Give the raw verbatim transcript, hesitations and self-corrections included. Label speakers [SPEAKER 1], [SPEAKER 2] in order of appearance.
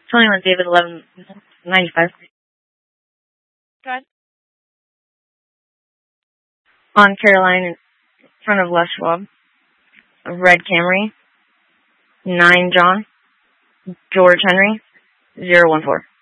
[SPEAKER 1] twenty-one David, eleven ninety-five.
[SPEAKER 2] Go ahead.
[SPEAKER 1] On Caroline, in front of Les Schwab. A red Camry. nine John. George Henry. zero one four.